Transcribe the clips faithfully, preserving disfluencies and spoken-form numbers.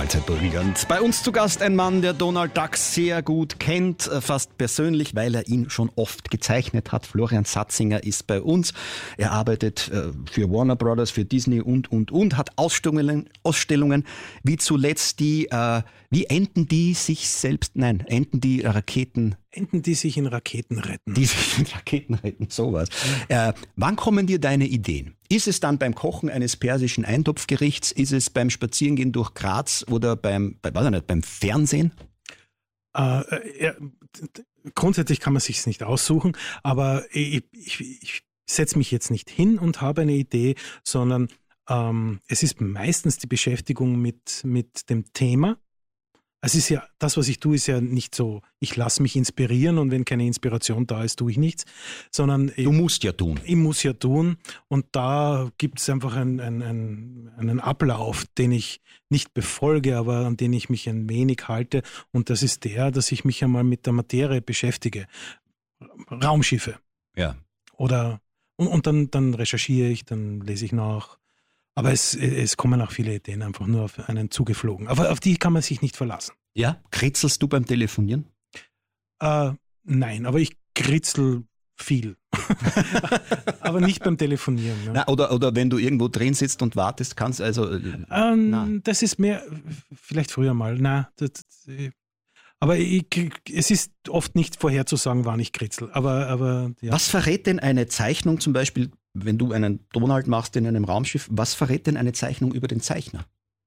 Mahlzeit Burgenland. Bei uns zu Gast ein Mann, der Donald Duck sehr gut kennt, fast persönlich, weil er ihn schon oft gezeichnet hat. Florian Satzinger ist bei uns. Er arbeitet für Warner Brothers, für Disney und, und, und, hat Ausstellungen, Ausstellungen wie zuletzt die, äh, wie enden die sich selbst, nein, enden die Raketen... Enten, die sich in Raketen retten. Die sich in Raketen retten, sowas. Ja. Äh, wann kommen dir deine Ideen? Ist es dann beim Kochen eines persischen Eintopfgerichts? Ist es beim Spazierengehen durch Graz oder beim, bei, weiß ich nicht, beim Fernsehen? Äh, ja, grundsätzlich kann man es sich nicht aussuchen, aber ich, ich, ich setze mich jetzt nicht hin und habe eine Idee, sondern ähm, es ist meistens die Beschäftigung mit, mit dem Thema. Es ist ja, das, was ich tue, ist ja nicht so, ich lasse mich inspirieren und wenn keine Inspiration da ist, tue ich nichts, sondern... Du musst ja tun. Ich muss ja tun und da gibt es einfach einen, einen, einen Ablauf, den ich nicht befolge, aber an den ich mich ein wenig halte und das ist der, dass ich mich einmal mit der Materie beschäftige. Raumschiffe. Ja. Oder, und, und dann, dann recherchiere ich, dann lese ich nach. Aber es, es kommen auch viele Ideen einfach nur auf einen zugeflogen. Aber auf die kann man sich nicht verlassen. Ja? Kritzelst du beim Telefonieren? Äh, nein, aber ich kritzel viel. Aber nicht beim Telefonieren. Ne? Na, oder, oder wenn du irgendwo drin sitzt und wartest, kannst also... Äh, ähm, das ist mehr, vielleicht früher mal. Na, das, aber ich, es ist oft nicht vorherzusagen, wann ich kritzel. Aber, aber, ja. Was verrät denn eine Zeichnung zum Beispiel... Wenn du einen Donald machst in einem Raumschiff, was verrät denn eine Zeichnung über den Zeichner?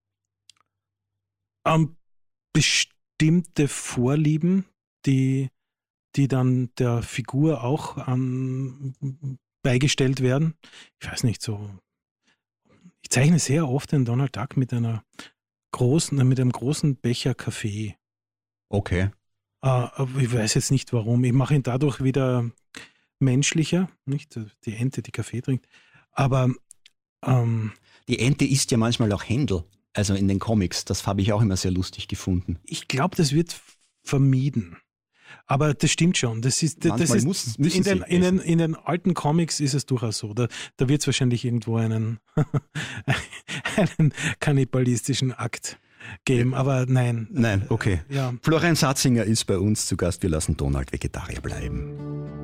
Um, bestimmte Vorlieben, die, die dann der Figur auch um, beigestellt werden. Ich weiß nicht, so. Ich zeichne sehr oft den Donald Duck mit einer großen, mit einem großen Becher Kaffee. Okay. Uh, ich weiß jetzt nicht warum. Ich mache ihn dadurch wieder menschlicher, nicht die Ente, die Kaffee trinkt, aber ähm, die Ente isst ja manchmal auch Händel, also in den Comics, das habe ich auch immer sehr lustig gefunden. Ich glaube, das wird vermieden, aber das stimmt schon. Das ist, das ist muss, müssen in, den, in, den, in den alten Comics ist es durchaus so, da, da wird es wahrscheinlich irgendwo einen, einen kannibalistischen Akt geben, aber nein. Nein, okay. Ja. Florian Satzinger ist bei uns zu Gast, wir lassen Donald Vegetarier bleiben.